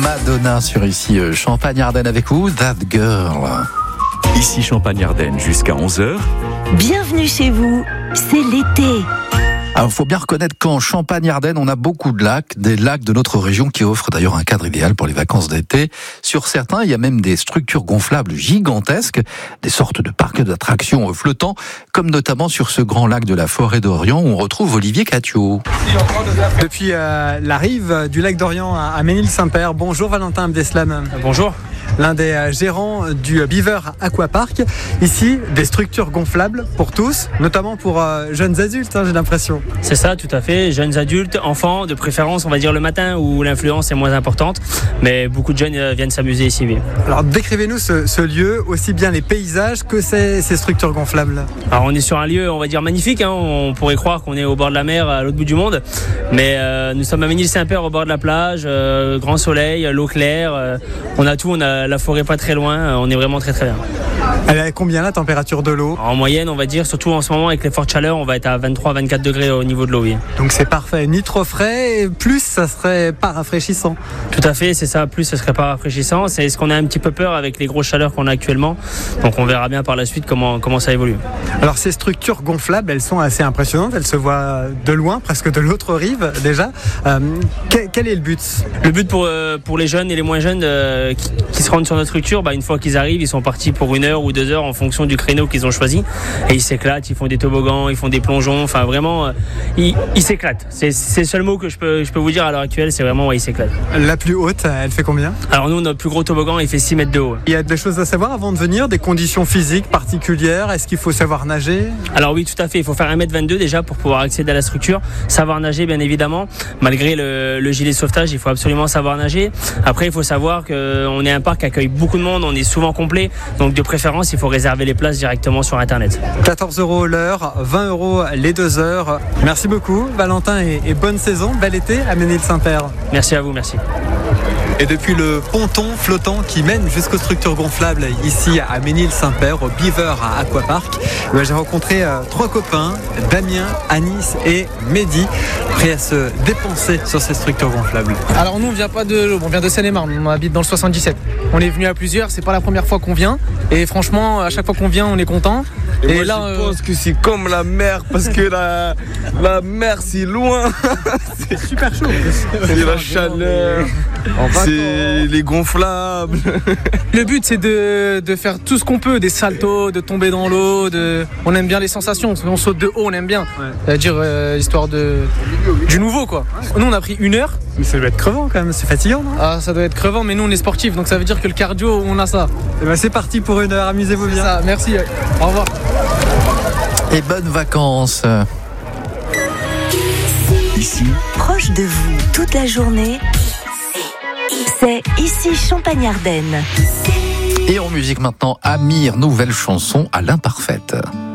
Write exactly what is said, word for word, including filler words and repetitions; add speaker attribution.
Speaker 1: Madonna sur ici Champagne-Ardenne avec vous, That Girl.
Speaker 2: Ici Champagne-Ardenne jusqu'à onze heures.
Speaker 3: Bienvenue chez vous, c'est l'été.
Speaker 1: Alors, faut bien reconnaître qu'en Champagne-Ardenne, on a beaucoup de lacs, des lacs de notre région qui offrent d'ailleurs un cadre idéal pour les vacances d'été. Sur certains, il y a même des structures gonflables gigantesques, des sortes de parcs d'attractions flottants, comme notamment sur ce grand lac de la Forêt d'Orient où on retrouve Olivier Catio.
Speaker 4: Depuis euh, la rive du lac d'Orient à Ménil-Saint-Père, bonjour Valentin Abdeslam.
Speaker 5: Bonjour.
Speaker 4: L'un des gérants du Beaver Aquapark. Ici, des structures gonflables pour tous, notamment pour euh, jeunes adultes, hein, j'ai l'impression.
Speaker 5: C'est ça, tout à fait. Jeunes adultes, enfants, de préférence, on va dire le matin où l'influence est moins importante. Mais beaucoup de jeunes viennent s'amuser ici. Oui.
Speaker 4: Alors, décrivez-nous ce, ce lieu, aussi bien les paysages que ces, ces structures gonflables.
Speaker 5: Alors, on est sur un lieu, on va dire, magnifique. Hein. On pourrait croire qu'on est au bord de la mer, à l'autre bout du monde. Mais euh, nous sommes à Ménil-Saint-Père, au bord de la plage. Euh, grand soleil, l'eau claire. Euh, on a tout, on a la forêt pas très loin, on est vraiment très très bien.
Speaker 4: Elle est à combien la température de l'eau ?
Speaker 5: En moyenne, on va dire, surtout en ce moment avec les fortes chaleurs, on va être à vingt-trois à vingt-quatre degrés au niveau de l'eau. Oui.
Speaker 4: Donc c'est parfait, ni trop frais, et plus ça serait pas rafraîchissant.
Speaker 5: Tout à fait, c'est ça, plus ça serait pas rafraîchissant. C'est ce qu'on a un petit peu peur avec les grosses chaleurs qu'on a actuellement. Donc on verra bien par la suite comment, comment ça évolue.
Speaker 4: Alors ces structures gonflables, elles sont assez impressionnantes, elles se voient de loin, presque de l'autre rive déjà. Euh, quel, quel est le but ?
Speaker 5: Le but pour, euh, pour les jeunes et les moins jeunes euh, qui, qui se rendent sur notre structure, bah, une fois qu'ils arrivent, ils sont partis pour une heure ou deux heures en fonction du créneau qu'ils ont choisi. Et ils s'éclatent, ils font des toboggans, ils font des plongeons, enfin vraiment, euh, ils, ils s'éclatent. C'est, c'est le seul mot que je peux, je peux vous dire à l'heure actuelle, c'est vraiment, ouais, ils s'éclatent.
Speaker 4: La plus haute, elle fait combien ?
Speaker 5: Alors nous, notre plus gros toboggan, il fait six mètres de haut.
Speaker 4: Il y a des choses à savoir avant de venir, des conditions physiques particulières, est-ce qu'il faut savoir nager ?
Speaker 5: Alors oui, tout à fait, il faut faire un mètre vingt-deux déjà pour pouvoir accéder à la structure. Savoir nager, bien évidemment, malgré le, le gilet de sauvetage, il faut absolument savoir nager. Après, il faut savoir qu'on est un parc qui accueille beaucoup de monde, on est souvent complet, donc de préférence, il faut réserver les places directement sur Internet.
Speaker 4: quatorze euros l'heure, vingt euros les deux heures. Merci beaucoup, Valentin, et, et bonne saison, bel été à Ménil-Saint-Père.
Speaker 5: Merci à vous, merci.
Speaker 4: Et depuis le ponton flottant qui mène jusqu'aux structures gonflables ici à Ménil-Saint-Père, au Beaver Aquapark, j'ai rencontré euh, trois copains, Damien, Anis et Mehdi, prêts à se dépenser sur ces structures gonflables.
Speaker 6: Alors nous on vient pas de on vient de Seine-et-Marne, on habite dans le soixante-dix-sept. On est venu à plusieurs, c'est pas la première fois qu'on vient et franchement à chaque fois qu'on vient on est content.
Speaker 7: Et, et moi,
Speaker 6: là
Speaker 7: je
Speaker 6: euh...
Speaker 7: pense que c'est comme la mer parce que la, la mer c'est loin.
Speaker 4: C'est super chaud.
Speaker 7: C'est la chaleur, c'est les gonflables.
Speaker 6: Le but c'est de, de faire tout ce qu'on peut, des saltos, de tomber dans l'eau, de... on aime bien les sensations, on saute de haut, on aime bien. Ouais. C'est-à-dire euh, l'histoire de... du nouveau quoi. Nous on a pris une heure.
Speaker 4: Mais ça doit être crevant quand même, c'est fatigant non ?
Speaker 6: Ah ça doit être crevant mais nous on est sportifs donc ça veut dire que le cardio on a ça.
Speaker 4: Et ben c'est parti pour une heure, amusez-vous bien.
Speaker 6: Ça, merci, au revoir.
Speaker 1: Et bonnes vacances.
Speaker 2: Ici,
Speaker 3: proche de vous toute la journée, c'est ici Champagne-Ardenne.
Speaker 1: Et en musique maintenant, Amir, nouvelle chanson à l'imparfaite.